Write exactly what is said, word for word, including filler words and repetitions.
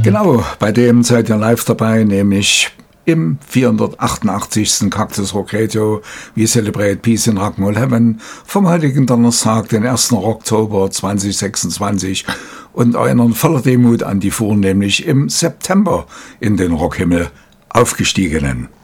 Genau, bei dem seid ihr live dabei, nämlich im vierhundertachtundachtzigsten Cactus Rock Radio We Celebrate Peace in Rock'n'Roll Heaven vom heutigen Donnerstag, den ersten Oktober zweitausendsechsundzwanzig, und erinnern voller Demut an die vornehmlich im September in den Rockhimmel aufgestiegenen.